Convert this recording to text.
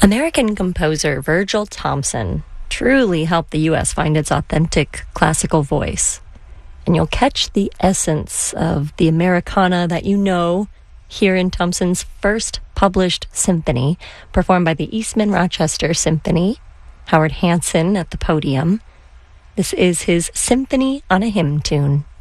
American composer Virgil Thomson truly helped the U.S. find its authentic classical voice. And you'll catch the essence of the Americana that you know here in Thomson's first published symphony, performed by the Eastman Rochester Symphony, Howard Hanson at the podium. This is his Symphony on a Hymn Tune.